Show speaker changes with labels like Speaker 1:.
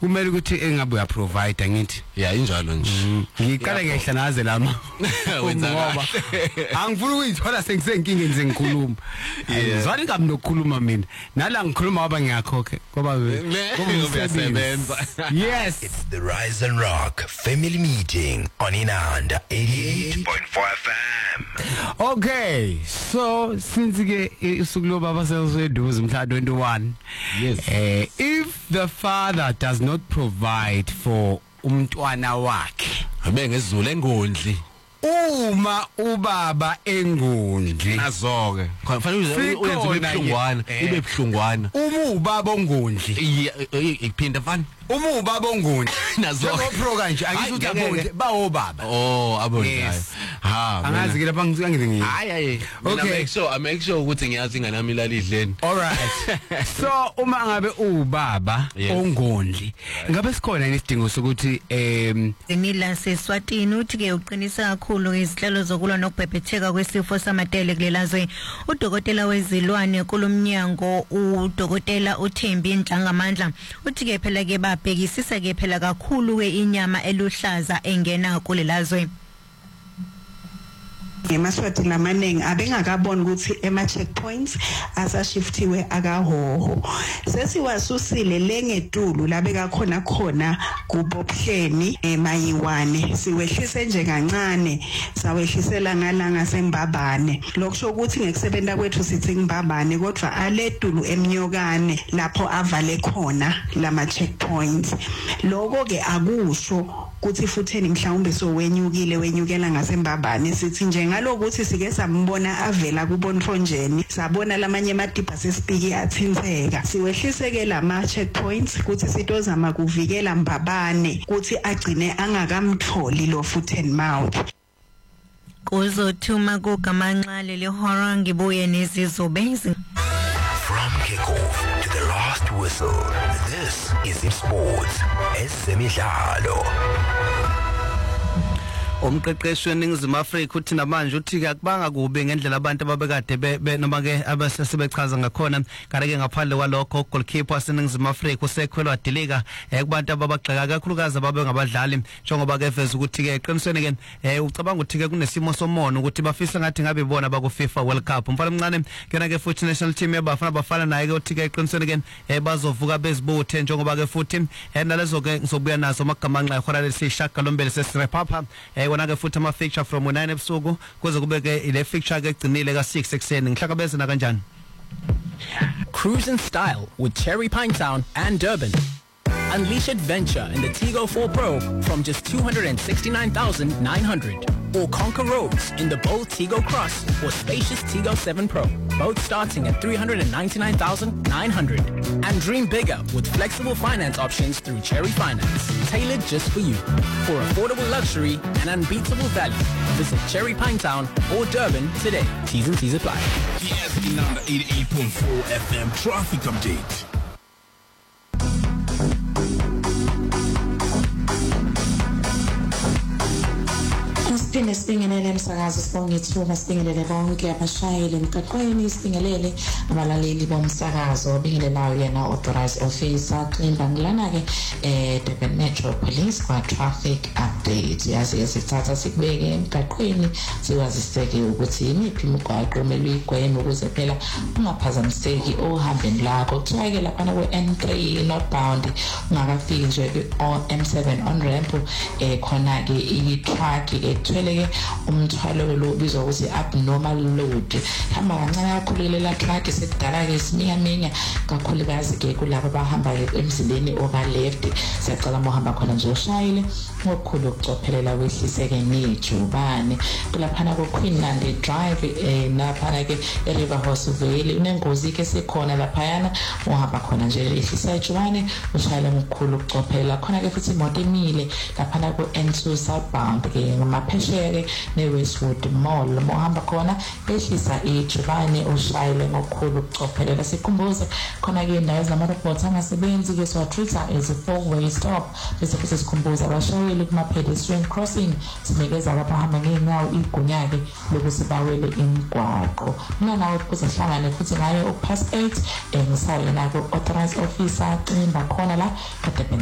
Speaker 1: kumele ukuthi engabe uya provide ngithi
Speaker 2: yeah injalo nje
Speaker 1: ngiqale ngehlanaze lama ngoba angifuni ukuyithola sengisenkinge nje ngikhuluma ngizwani kabi nokukhuluma mina nala ngikhuluma ngoba ngiyakhokhe ngoba
Speaker 2: uyasebenza.
Speaker 1: Yes,
Speaker 3: It's the Rise and Rock Family Meeting on Inanda 88.4 FM.
Speaker 1: Okay, so since ke usuku lo baba seduze mhla 21.
Speaker 2: Yes.
Speaker 1: If the father does not provide for umntwana wakhe,
Speaker 2: abe ngezulu engondli
Speaker 1: uma ubaba engondli
Speaker 2: nazoke kufanele uyenze ubuhlungwana ibebuhlungwana
Speaker 1: uma ubaba ongondli
Speaker 2: ikuphinda mfana
Speaker 1: uma ubaba ongondli
Speaker 2: nazoke
Speaker 1: pro kanje angisho ukuthi abondli bawo baba
Speaker 2: abondlayo
Speaker 1: angazi ke lapha ngizangithi
Speaker 2: hayi okay I make sure ukuthi ngiyazi ingane yami ilalidleni.
Speaker 1: All right. So uma ngabe ubaba ongondli ngabe sikhona isidingo sokuthi
Speaker 4: Emila seSwatini uthi ke uqinisa kakhulu izihlalo zokulwa nokubhebhetheka kwesifo samatele kulelazwe. Udokotela wezilwane kulomnyango udokotela uThembi Njangamandla uthi ke phela ke babhekisisa ke phela kakhulu ke inyama eluhlaza engena kulelazwe.
Speaker 5: eMaswati lamaningi abengakabona ukuthi ema checkpoints asashiftiwe akahoho sesiwasusile lengedulu labeka khona kubobuhleni emayiwane siwehlise nje kancane sawehlisela ngalanga sembabane lokusho ukuthi ngekusebenza kwethu sithi ngimbabane kodwa aledulu emnyokane lapho avale khona lama checkpoints lokho ke akusho ukuthi futheni mhlawumbe wenyukela ngasembabane sithi njengalokuthi sike sambona avela kuBonthonjeni sabona lamanye amadipha sesipiki athintheka siwehliseke lama checkpoints ukuthi sitozama kuvikela mbabane ukuthi agcine angakamtholi lo foot and mouth.
Speaker 4: Kuzothuma kugamanxale lehora ngibuye nezizobe.
Speaker 3: From kickoff to the last whistle, this is eSports Ezemidlalo.
Speaker 1: Umqeqeshi weNingizimu Afrika uthi namanje uthi ke akubanga kube ngendlela abantu ababekade noma ke abasebechaza ngakhona kanti ke ngaphandle kwalokho goalkeeper weNingizimu Afrika usekhwelwa dilika kubantu ababagxeka kakhulukazi ababe ngabadlali njengoba ke veza ukuthi ke eqinisweni ke ucabanga ukuthi ke kunesimo somono ukuthi bafisa ngathi ngabe bona baku FIFA World Cup umfana omncane kena ke futhi national team yabafana bafana naye ke uthi ke eqinisweni ke bazovuka bezibuthe njengoba ke futhi nalezo ke ngizobuya nazo magamanxa ehora lesishaka lombele sesirepapa wona ke futhi ama fixture from 9 ebusuku kuze kube ke ile fixture ke egcinile ka 6 ekseni ngihlakabezana kanjani.
Speaker 6: Cruise in style with Cherry Pinetown and Durban. Unleash adventure in the Tigo 4 Pro from just 269,900 or conquer roads in the bold Tigo Cross or spacious Tigo 7 Pro, both starting at 399,900. And dream bigger with flexible finance options through Cherry Finance, tailored just for you. For affordable luxury and unbeatable value, visit Cherry Pinetown or Durban today. T's and C's apply.
Speaker 7: Yes, number 88.4 FM traffic update.
Speaker 8: Siphinde sibingelele emsakazo sibonge ithuba sibingelele bonke abashayeli emgaqweni sibingelele abalaleli bomsakazo bingelelayo yena authorized officer Ximba ngilana ke Durban Metro Police kwa traffic update yazi sithatha sikubeke emgaqweni siwaziseke ukuthi imiphi imigwaqo kumele uyigweme ukuze phela ungaphazamiseki ohambeni lakho kuthiwa ke lapha ku N3 northbound ungakafiki nje M7 on ramp khona ke i-truck ethwele ke umthwalo lo bizwa ukuthi abnormal load hamba kancane kakhululela truck sekudala ke siminyaminya kakhulu bazi ke kulabo abahamba ke emzileni oka left siyacela mohamba khona nje ushayile ngokukhulu ukucophelela wehliseke nijubane kulaphana ku Queenland Drive naphana ke eRiver Horse Valley unengozi ke sekhona laphayana uhamba khona nje ehlisa ijubane ushayela ngokukhulu ukucophelela khona ke futhi imoto emile laphana ku N2 southbound ke ngamapheshere neWestwood Mall mohamba khona ehlisa ijubane ushayele ngokukhulu ukucophelela sikhumbuze khona ke indawo zama-robots angasebenzi ke siwa-treat-a as a four-way stop bese futhi sikhumbuza abashayeli kuma-pedestrian crossing sinikeza abahamba ngey'nyawo igunya-ke lokuthi bawele imigwaqo mina nawe kuzohlangane futhi ngayo past 8 ngisayena ku-authorized officer Ximba khona la